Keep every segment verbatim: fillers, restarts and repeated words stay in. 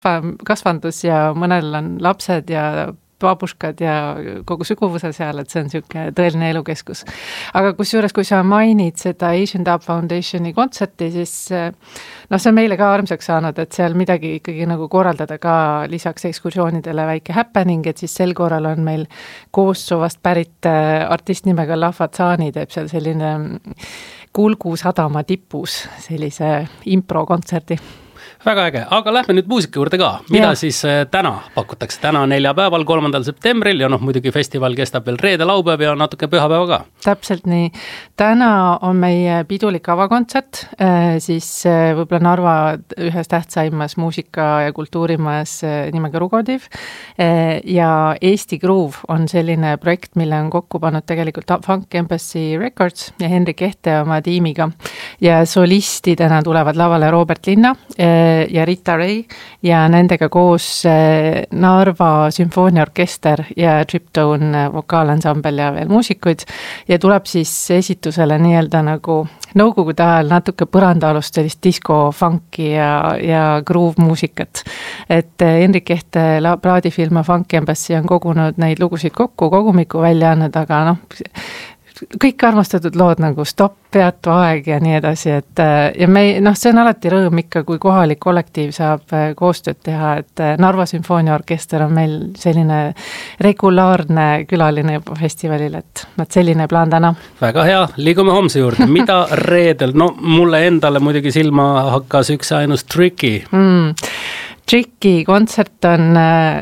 kasvandus ja mõnel on lapsed ja babuškad ja kogu suguvuse seal, et see on niisugune tõeline elukeskus. Aga kusjuures, kui sa mainid seda Asian Dub Foundationi kontserti, siis noh, see on meile ka armsaks saanud, et seal midagi ikkagi nagu korraldada ka lisaks ekskursioonidele väike happening, et siis sel korral on meil Koossovast pärit artist nimega Lafatsani, teeb seal selline Kulgu sadama tipus sellise impro-kontserti. Väga äge, aga lähme nüüd muusika juurde ka. Mida ja. siis täna pakutakse? Täna neljapäeval, kolmandal septembril ja noh, muidugi festival kestab veel reede, laupäev ja natuke pühapäeva ka. Täpselt nii. Täna on meie pidulik avakontsert, siis võib-olla Narva ühes tähtsaimas muusika- ja kultuurimajas nimega Rugodiv ja Eesti Groove on selline projekt, mille on kokku pannud tegelikult Funk Embassy Records ja Henrik Ehte oma tiimiga ja solistidena tulevad lavale Robert Linna ja Rita Ray ja nendega koos Narva sümfooniaorkester ja Triptone vokaalansambel ja veel muusikuid ja tuleb siis esitusele nii-öelda nagu nõukogude ajal natuke põrandaalust sellist disco, funki ja, ja groove muusikat. Et Henrik Ehte plaadifilma Funk Embassy on kogunud neid lugusid kokku, kogumiku välja andnud, aga noh, kõik armastatud lood nagu Stopp, peatu aeg ja nii edasi, et ja me, noh, see on alati rõõm ikka, kui kohalik kollektiiv saab koostööd teha, et Narva sümfooniaorkester on meil selline regulaarne külaline juba festivalil, et nad selline plaan täna. Väga hea, liigume homse juurde. Mida reedel? No mulle endale muidugi silma hakkas üks ainus Tricky. Mm. Tricky kontsert on,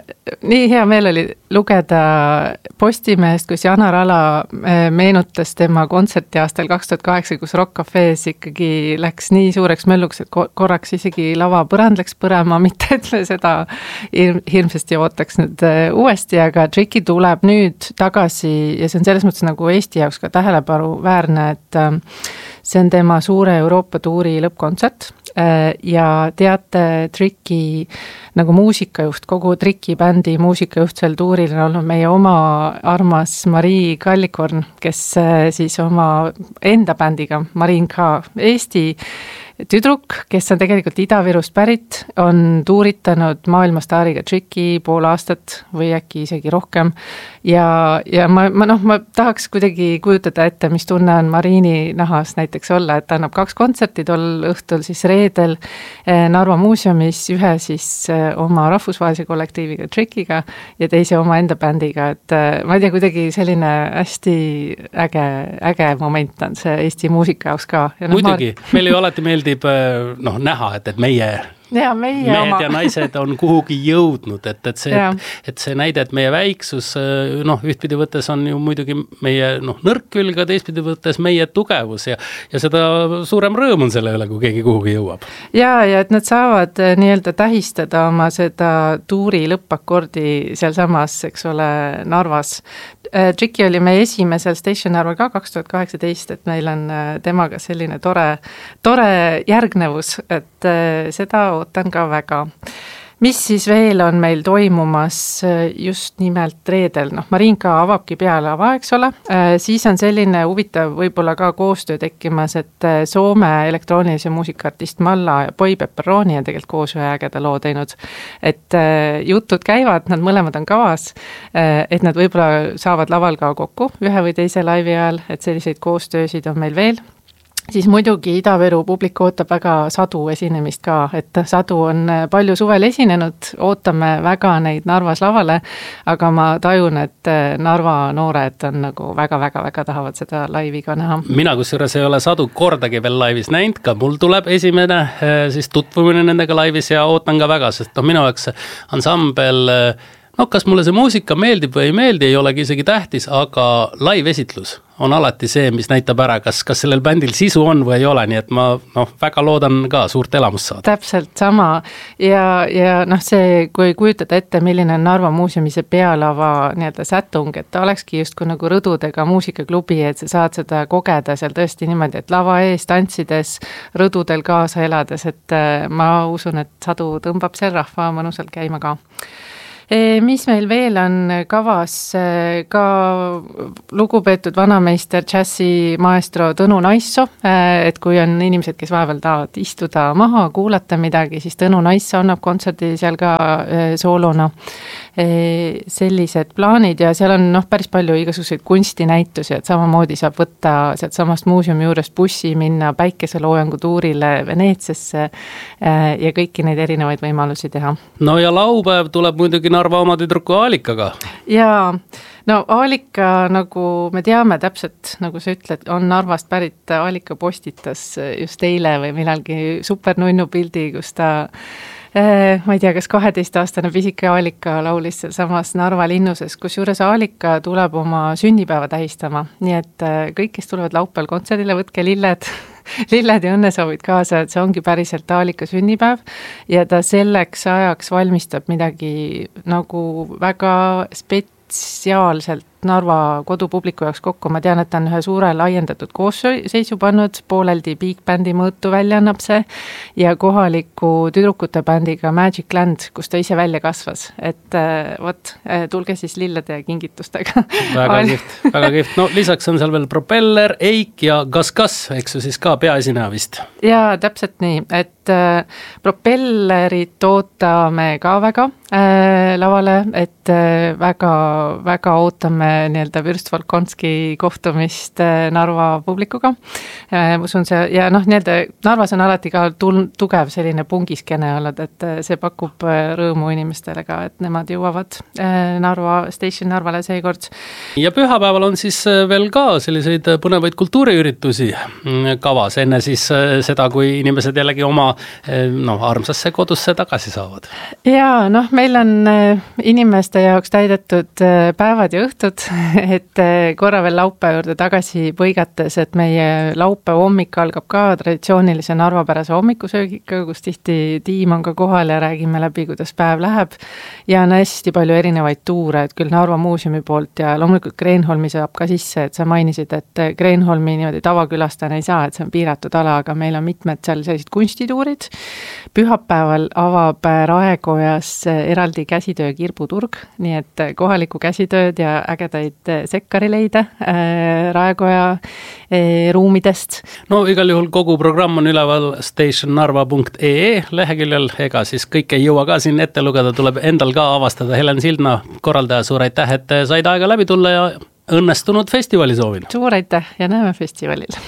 nii hea meel oli lugeda Postimehest, kus Janar Ala meenutas tema kontserti aastal kaks tuhat kaheksa, kus Rock Cafe's ikkagi läks nii suureks mölluks, et korraks isegi lava põrand läks põrema, mitte et me seda hirmsasti ootaks nüüd uuesti, aga Tricky tuleb nüüd tagasi ja see on selles mõttes nagu Eesti jaoks ka tähelepanu väärne, et see on tema suure Euroopa tuuri lõppkontsert ja teate Tricky nagu muusikajuht, kogu Tricky bändi muusikajuht seal tuuril on olnud meie oma armas Marii Kallikorn, kes siis oma enda bändiga, Marin K. Eesti tüdruk, kes on tegelikult Ida-Virust pärit, on tuuritanud maailmastaariga Tricky pool aastat või äkki isegi rohkem ja, ja ma, ma, noh, ma tahaks kuidagi kujutada ette, mis tunne on Mariini nahas näiteks olla, et ta annab kaks kontserti tol õhtul siis reedel Narva muuseumis, ühe siis oma rahvusvahelise kollektiiviga Trickyga ja teise oma enda bändiga, et ma ei tea, kuidagi selline hästi äge, äge moment on see Eesti muusika jaoks ka. Ja no, muidugi, ma... meil ju alati meeldib noh, näha, et, et meie ja, meie mehed oma. ja naised on kuhugi jõudnud, et, et, see, et, et see näide, et meie väiksus noh, ühtpidi võttes on ju muidugi meie noh, nõrk külg, teistpidi võttes meie tugevus ja, ja seda suurem rõõm on selle üle, kui keegi kuhugi jõuab. Ja, ja et nad saavad nii-öelda tähistada oma seda tuuri lõppakordi seal samas, eks ole, Narvas. Tricky oli meie esimesel Station Narval ka kaks tuhat kaheksateist, et meil on temaga selline tore, tore järgnevus, et seda ootan ka väga. Mis siis veel on meil toimumas just nimelt reedel? Noh, Marinka avabki pealava, eks ole. Siis on selline huvitav võib-olla ka koostöö tekkimas, et Soome elektroonilise muusikaartist Malla ja Boy Pepperoni on tegelikult koos ühe ägeda loo teinud. Et jutud käivad, nad mõlemad on kavas, et nad võib-olla saavad laval ka kokku ühe või teise laivi ajal, et selliseid koostöösid on meil veel. Siis muidugi Ida-Viru publik ootab väga Sadu esinemist ka, et Sadu on palju suvel esinenud, ootame väga neid Narvas lavale, aga ma tajun, et Narva noored on nagu väga-väga-väga tahavad seda laivi ka näha. Mina kusjuures ei ole Sadu kordagi veel laivis näinud, ka mul tuleb esimene siis tutvumine nendega laivis ja ootan ka väga, sest no minu jaoks ansambel, no kas mulle see muusika meeldib või ei meeldi, ei olegi isegi tähtis, aga live-esitlus on alati see, mis näitab ära, kas, kas sellel bändil sisu on või ei ole, nii et ma noh, väga loodan ka suurt elamust saada. Täpselt sama ja, ja noh, see, kui kujutada ette, milline on Narva muuseumis see pealava nii-öelda sätung, et ta olekski just kui nagu rõdudega muusikaklubi, et sa saad seda kogeda seal tõesti niimoodi, et lava ees tantsides, rõdudel kaasa elades, et ma usun, et Sadu tõmbab seal rahva mõnusalt käima ka. Mis meil veel on kavas, ka lugupeetud vanameister džässi maestro Tõnu Naissoo, et kui on inimesed, kes vahepeal tahavad istuda maha, kuulata midagi, siis Tõnu Naissoo annab kontserdi seal ka soolona. Sellised plaanid ja seal on noh, päris palju igasuguseid kunstinäitusi, et samamoodi saab võtta sealt samast muuseumi juures bussi, minna päikeseloojangu tuurile Veneetsiasse ja kõiki neid erinevaid võimalusi teha. No ja laupäev tuleb muidugi Narva oma tüdruku Aalikaga. Jaa, no Aalika, nagu me teame täpselt, nagu sa ütled, on Narvast pärit. Aalika postitas just eile või millalgi supernunnu pildi, kus ta ma ei tea, kas kaheteistaastane pisike Aalika laulis seal samas Narva linnuses, kus juures Aalika tuleb oma sünnipäeva tähistama. Nii et kõik, kes tulevad laupäeval kontserdile, võtke lilled, lilled ja õnnesoovid kaasa, et see ongi päriselt Aalika sünnipäev ja ta selleks ajaks valmistab midagi nagu väga spetsiaalselt Narva kodupubliku jaoks kokku. Ma tean, et ta on ühe suure laiendatud koosseisu pannud, pooleldi Big Bandi mõõtu välja annab see ja kohaliku tüdrukute bändiga Magic Land, kus ta ise välja kasvas. Et võt, tulge siis lillede ja kingitustega. Väga kiht, väga kiht. No lisaks on seal veel Propeller, Eik ja Kas-Kas, eks ju siis ka peaesineja vist. Jaa, täpselt nii, et äh, Propellerit ootame ka väga äh, lavale, et äh, väga, väga ootame nii-öelda Vürst Volkonski kohtumist Narva publikuga. Usun see, ja noh, nii-öelda Narvas on alati ka tugev selline pungiskene olnud, et see pakub rõõmu inimestele ka, et nemad jõuavad Narva, Station Narvale seekord. Ja pühapäeval on siis veel ka selliseid põnevaid kultuuriüritusi kavas, enne siis seda, kui inimesed jällegi oma no, armsasse kodusse tagasi saavad. Ja noh, meil on inimeste jaoks täidetud päevad ja õhtud, et korra veel laupäeva juurde tagasi põigates, et meie laupäeva hommik algab ka traditsioonilise narvapärase hommikusöögiga, kus tihti tiim on ka kohal ja räägime läbi, kuidas päev läheb ja on hästi palju erinevaid tuure, et küll Narva muuseumi poolt ja loomulikult Kreenholmi saab ka sisse, et sa mainisid, et Kreenholmi niimoodi tavakülastajana ei saa, et see on piiratud ala, aga meil on mitmed seal sellised kunstituurid. Pühapäeval avab Raekojas eraldi käsitöö kirbuturg, nii et kohaliku käsitööd ja ägedaid sekkarileide Raekoja ruumidest. No igal juhul kogu programm on üleval stationnarva punkt ee leheküljel, ega siis kõik ei jõua ka siin ette lugeda, tuleb endal ka avastada. Helen Sildna, korraldaja, suur aitäh, et said aega läbi tulla ja õnnestunud festivali soovin. Suur aitäh ja näeme festivalil.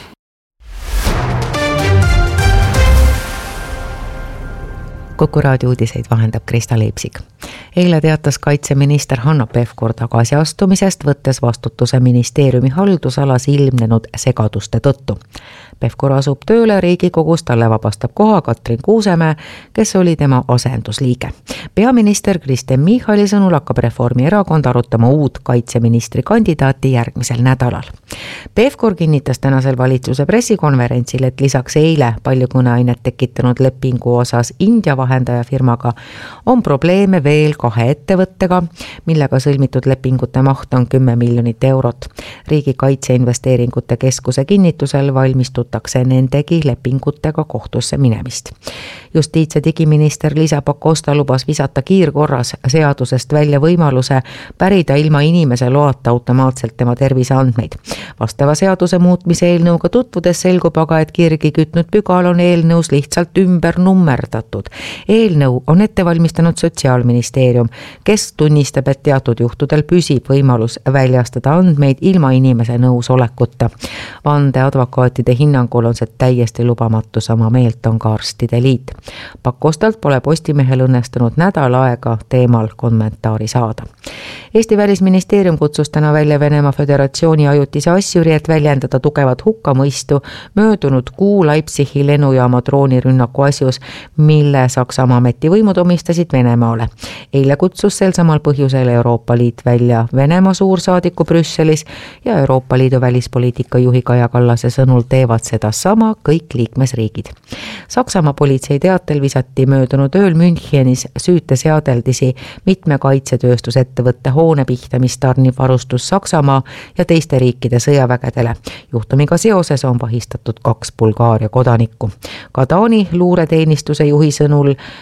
Kuku raadio uudiseid vahendab Krista Leipsik. Eile teatas kaitseminister Hanno Pevkur tagasiastumisest, võttes vastutuse ministeeriumi haldusalas ilmnenud segaduste tõttu. Pevkur asub tööle Riigikogus, talle vabastab koha Katrin Kuusemäe, kes oli tema asendusliige. Peaminister Kristen Michali sõnul hakkab Reformierakond arutama uut kaitseministri kandidaati järgmisel nädalal. Pevkur kinnitas tänasel valitsuse pressikonverentsil, et lisaks eile palju kõneainet tekitanud lepingu osas India vahendaja firmaga on probleeme veel kahe ettevõttega, millega sõlmitud lepingute maht on kümme miljonit eurot. Riigi kaitseinvesteeringute keskuse kinnitusel valmistutakse nendegi lepingutega kohtusse minemist. Justiits- ja digiminister Liisa Pakosta lubas visata kiirkorras seadusest välja võimaluse pärida ilma inimese loata automaatselt tema terviseandmeid. Vastava seaduse muutmise eelnõuga tutvudes selgub aga, et kirgi kütnud pügal on eelnõus lihtsalt ümber nummerdatud. Eelnõu on ette valmistanud Sotsiaalministeerium, kes tunnistab, et teatud juhtudel püsib võimalus väljastada andmeid ilma inimese nõusolekuta. Vandeadvokaatide hinnangul on see täiesti lubamatu, sama meelt on ka arstide liit. Pakostalt pole Postimehel õnnestunud nädal aega teemal kommentaari saada. Eesti välisministeerium kutsus täna välja Venemaa Föderatsiooni ajutise asjuri, et väljendada tugevat hukkamõistu möödunud kuu Leipzigi lennujaama droonirünnaku asjus, mille Saksamaa ametivõimud omistasid Venemaale. Eile kutsus sel samal põhjusel Euroopa Liit välja Venemaa suursaadiku Brüsselis ja Euroopa Liidu välispoliitika juhi Kaja Kallase sõnul teevad seda sama kõik liikmesriigid. Saksamaa politsei teatel visati möödunud ööl Münchenis süüteseadeldisi mitme kaitsetööstusettevõtte hoone pihta, mis tarnib varustus Saksamaa ja teiste riikide sõjavägedele. Juhtumiga seoses on vahistatud kaks Bulgaaria kodanikku. Ka Taani luureteenistuse juhi sõnul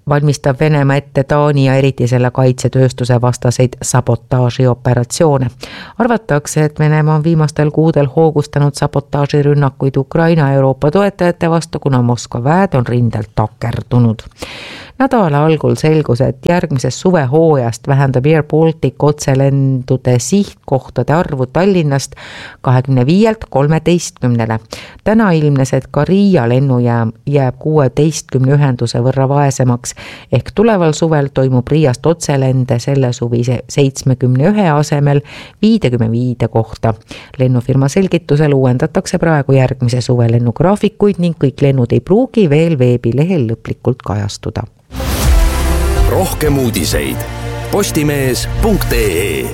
valmistab Venemaa ette Taani ja eriti selle kaitsetööstuse vastaseid sabotaažioperatsioone. Arvatakse, et Venemaa on viimastel kuudel hoogustanud sabotaažirünnakuid Ukraina Euroopa toetajate vastu, kuna Moskva väed on rindelt takerdunud. Nädala algul selgus, et järgmisest suvehooajast vähendab Air Baltic otselendude sihtkohtade arvu Tallinnast kahekümne viielt kolmeteistkümnele. Täna ilmnes, et ka Riia lennujaam jääb kuueteistkümne ühenduse võrra vaesemaks, ehk tuleval suvel toimub Riiast otselende selle suvise seitsmekümne ühe asemel viiekümne viie kohta. Lennufirma selgitusel uuendatakse praegu järgmise suve lennugraafikuid ning kõik lennud ei pruugi veel veebilehel lõplikult kajastuda. Rohkem uudiseid postimees punkt ee.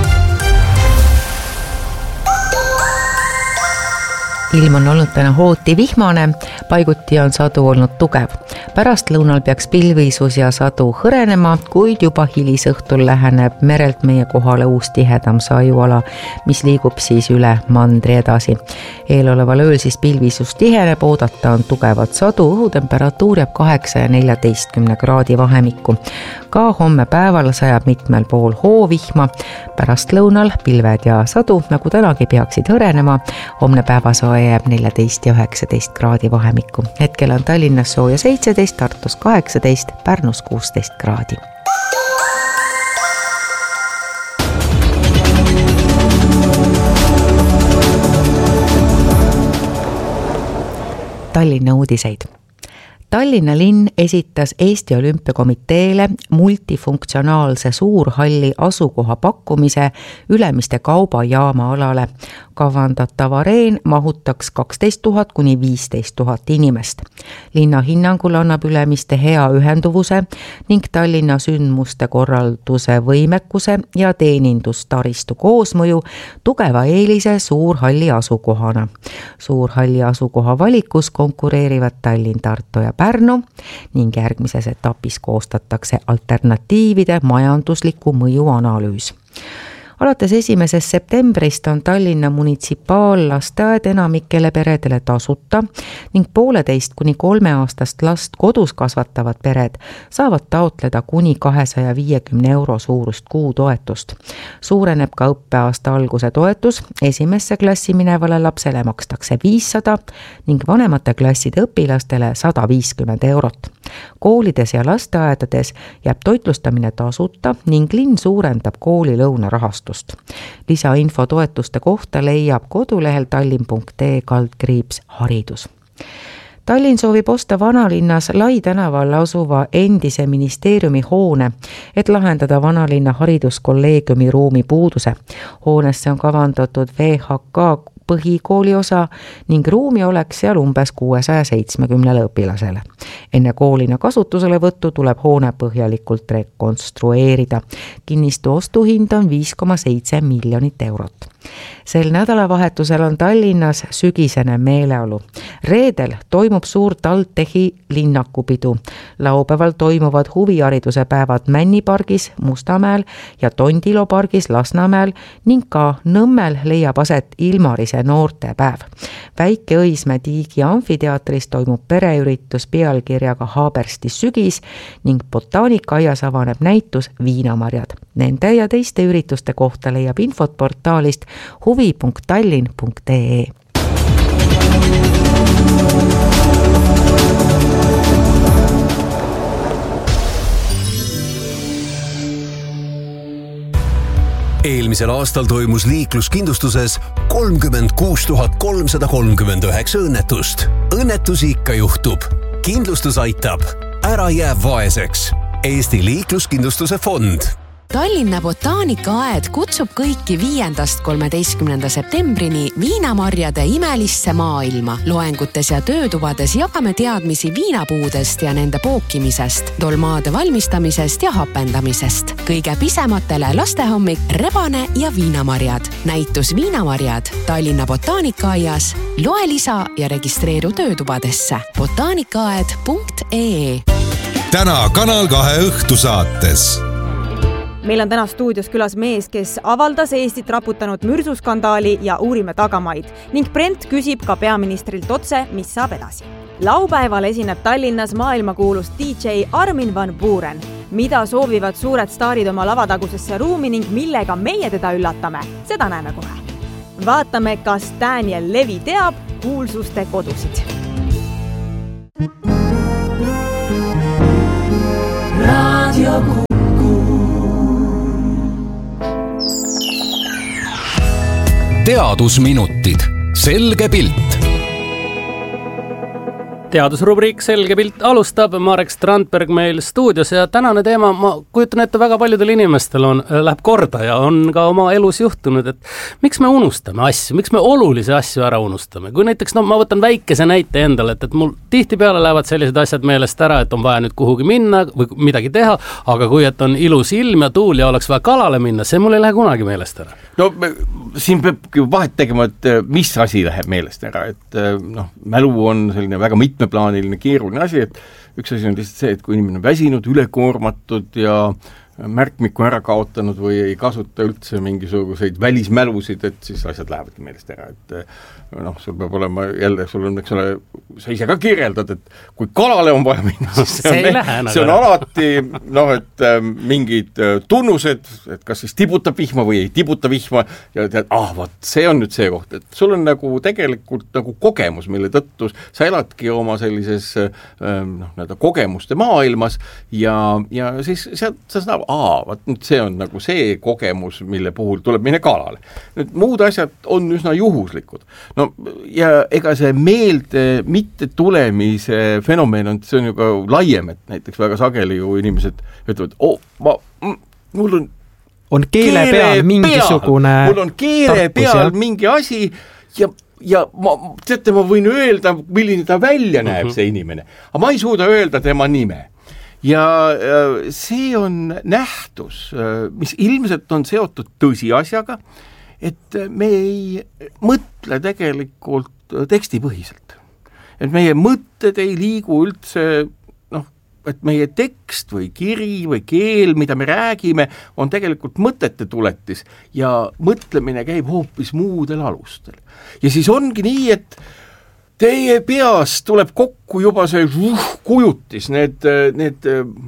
Ilm on olnud täna hooti vihmane, paiguti on sadu olnud tugev. Pärast lõunal peaks pilvisus ja sadu hõrenema, kuid juba hilisõhtul läheneb merelt meie kohale uus tihedam sajuala, mis liigub siis üle mandri edasi. Eeloleval ööl siis pilvisus tiheneb, oodata on tugevat sadu, õhutemperatuur jääb kaheksa ja neljateistkümne kraadi vahemikku. Ka homme päeval sajab mitmel pool hoovihma, pärast lõunal pilved ja sadu, nagu tänagi peaksid hõrenema, homne päevasoe jääb neljateist ja üheksateist kraadi vahemikku. Hetkel on Tallinnas sooja seitseteist, Tartus kaheksateist, Pärnus kuusteist kraadi. Tallinna uudiseid. Tallinna linn esitas Eesti Olümpiakomiteele multifunktsionaalse suurhalli asukoha pakkumise Ülemiste kaubajaama alale. Kavandatav areen mahutaks kaksteist tuhat kuni viisteist tuhat inimest. Linna hinnangul annab Ülemiste hea ühenduvuse ning Tallinna sündmuste korralduse võimekuse ja teenindustaristu koosmõju tugeva eelise suurhalli asukohana. Suurhalli asukoha valikus konkureerivad Tallinn, Tartu ja Pärnu ning järgmises etapis koostatakse alternatiivide majandusliku mõju analüüs. Alates esimesest septembrist on Tallinna munitsipaallasteaed enamikele peredele tasuta ning pooleteist kuni kolmeaastast last kodus kasvatavad pered saavad taotleda kuni kahesaja viiekümne euro suurust kuutoetust. Suureneb ka õppeaasta alguse toetus, esimesse klassi minevale lapsele makstakse viissada ning vanemate klasside õpilastele sada viiskümmend eurot. Koolides ja lasteaedades jääb toitlustamine tasuta ning linn suurendab koolilõuna rahastust. Lisainfo toetuste kohta leiab kodulehel tallinn punkt ee kaldkriips haridus. Tallinn soovib osta vanalinnas Lai tänaval asuva endise ministeeriumi hoone, et lahendada vanalinna hariduskolleegiumi ruumi puuduse. Hoonesse on kavandatud V H K põhikooli osa ning ruumi oleks seal umbes kuuesaja seitsmekümnele õpilasele. Enne koolina kasutusele võttu tuleb hoone põhjalikult rekonstrueerida. Kinnistu ostuhind on viis koma seitse miljonit eurot. Sel nädalavahetusel on Tallinnas sügisene meeleolu. Reedel toimub suur TalTechi linnakupidu. Laupäeval toimuvad huvihariduse päevad Männipargis Mustamäel ja Tondilo pargis Lasnamäel ning ka Nõmmel leiab aset Ilmarise noortepäev. Väike-Õismäe Tiigi amfiteatris toimub pereüritus pealkirjaga Haabersti sügis ning botaanikaaias avaneb näitus Viinamarjad. Nende ja teiste ürituste kohta leiab infot portaalist huvi punkt tallinn punkt ee. Eelmisel aastal toimus liikluskindlustuses kolmkümmend kuus tuhat kolmsada kolmkümmend üheksa õnnetust. Õnnetusi ikka juhtub. Kindlustus aitab. Ära jää vaeseks. Eesti liikluskindlustuse fond. Tallinna botaanikaaed kutsub kõiki viiendast kolmeteistkümnenda septembrini viinamarjade imelisse maailma. Loengutes ja töötubades jagame teadmisi viinapuudest ja nende pookimisest, dolmaade valmistamisest ja hapendamisest. Kõige pisematele lastehommik, rebane ja viinamarjad. Näitus Viinamarjad Tallinna botaanikaaias. Loe lisa ja registreeru töötubadesse. botaanikaaed punkt ee. Täna Kanal kahe õhtusaates. Meil on täna stuudios külas mees, kes avaldas Eestit raputanud mürsuskandaali ja uurime tagamaid ning Brent küsib ka peaministrilt otse, mis saab edasi. laupäeval esineb Tallinnas maailmakuulus D J Armin van Buuren. Mida soovivad suured staarid oma lavatagusesse ruumi ning millega meie teda üllatame, seda näeme kohe. Vaatame, kas Daniel Levi teab kuulsuste kodusid. Radio teadusminutid. Selge pilt. Teadusrubriik Selge pilt alustab, Marek Strandberg meil stuudios ja tänane teema, ma kujutan ette, väga paljudel inimestel on, läheb korda ja on ka oma elus juhtunud, et miks me unustame asju, miks me olulisi asju ära unustame. Kui näiteks, no ma võtan väikese näite endale, et, et mul tihtipeale lähevad sellised asjad meelest ära, et on vaja nüüd kuhugi minna või midagi teha, aga kui et on ilus ilm ja tuul ja oleks vaja kalale minna, see mul ei lähe kunagi meelest ära. No siin peab vahet tegema, et mis asi läheb meelest ära, et noh, mälu on selline väga mitmeplaaniline keeruline asi, et üks asi on lihtsalt see, et kui inimene on väsinud, ülekoormatud ja märkmiku ära kaotanud või ei kasuta üldse mingisuguseid välismälusid, et siis asjad lähevad meelest ära, et noh, sul peab olema jälle, sul on, eks ole, sa ise ka kirjeldad, et kui kalale on vaja minna, siis see on, see see on alati, noh, et äh, mingid äh, tunnused, et kas siis tibutab vihma või ei tibuta vihma ja tead, ah, vaat, see on nüüd see koht, et sul on nagu tegelikult nagu kogemus, mille tõttu sa eladki oma sellises äh, noh, näida kogemuste maailmas ja, ja siis sealt sa saad aa, vaat nüüd see on nagu see kogemus, mille puhul tuleb minna kalale. Nüüd muud asjad on üsna juhuslikud. No ja ega see meelde mitte tulemise fenomen on, see on ju ka laiem, et näiteks väga sageli ju inimesed ütlevad, oh, ma, mul on on keele, keele peal mingisugune peal. Mul on keele peal mingi asi ja ja ma, teate, ma võin öelda, milline ta välja näeb, see inimene, aga ma ei suuda öelda tema nime. Ja see on nähtus, mis ilmselt on seotud tõsiasjaga, et me ei mõtle tegelikult tekstipõhiselt. Et meie mõtted ei liigu üldse, noh, et meie tekst või kiri või keel, mida me räägime, on tegelikult mõtete tuletis ja mõtlemine käib hoopis muudel alustel. Ja siis ongi nii, et teie peas tuleb kokku juba see uh, kujutis, need, need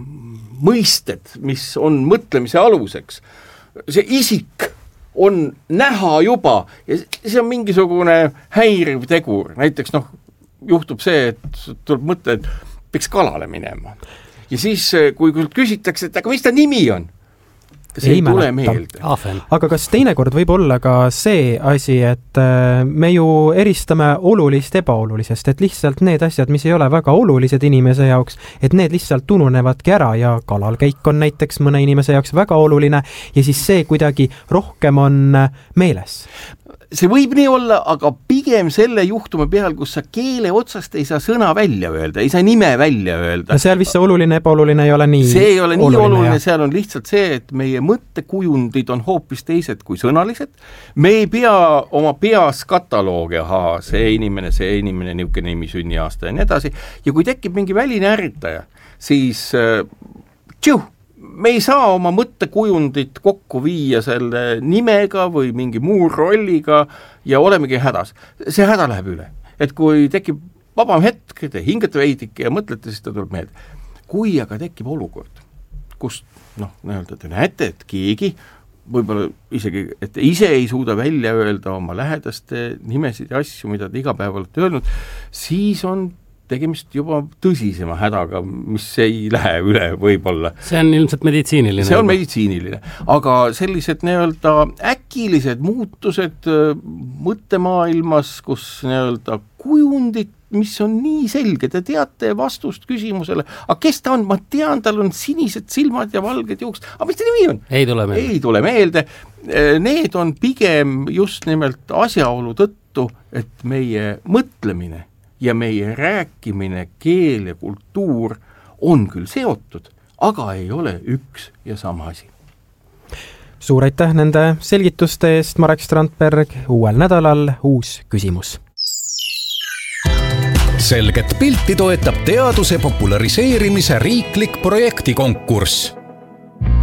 mõisted, mis on mõtlemise aluseks. See isik on näha juba ja see on mingisugune häiriv tegur. Näiteks noh, juhtub see, et tuleb mõte, et peaks kalale minema. Ja siis, kui küsitakse, et aga mis ta nimi on? See ei, ei tule meelde. Aga kas teinekord võib olla ka see asi, et me ju eristame olulist ebaolulisest, et lihtsalt need asjad, mis ei ole väga olulised inimese jaoks, et need lihtsalt ununevadki ära ja kalalkäik on näiteks mõne inimese jaoks väga oluline ja siis see kuidagi rohkem on meeles. See võib nii olla, aga pigem selle juhtumi peal, kus sa keele otsast ei saa sõna välja öelda, ei saa nime välja öelda. No seal vist see oluline, ebaoluline ei ole nii see ei ole nii oluline, oluline seal on lihtsalt see, et meie mõttekujundid on hoopis teised kui sõnalised. Me ei pea oma peas kataloogi, ahaa, see inimene, see inimene, niuke nimi, sünniaasta ja nii edasi. Ja kui tekib mingi väline ärritaja, siis äh, tjuh, me ei saa oma mõttekujundit kokku viia selle nimega või mingi muu rolliga ja olemegi hädas. See häda läheb üle. Et kui tekib vabam hetk, te hingate veidike ja mõtlete, siis ta tuleb meelde. Kui aga tekib olukord, kus noh, näelda, te näete, et keegi võib-olla isegi, et ise ei suuda välja öelda oma lähedaste nimesid ja asju, mida te iga päev olete öelnud, siis on tegemist juba tõsisema hädaga, mis ei lähe üle võib-olla. See on ilmselt meditsiiniline. See on meditsiiniline, aga sellised nii-öelda äkilised muutused mõttemaailmas, kus nii-öelda kujundid, mis on nii selge, te teate vastust küsimusele, aga kes ta on, ma tean, tal on sinised silmad ja valged juuks, aga mis ta nimi on? Ei tule meelde. Ei tule meelde. Need on pigem just nimelt asjaolu tõttu, et meie mõtlemine ja meie rääkimine, keel ja kultuur on küll seotud, aga ei ole üks ja sama asi. Suur aitäh nende selgituste eest, Marek Strandberg, uuel nädalal uus küsimus. Selget pilti toetab teaduse populariseerimise riiklik projektikonkurss.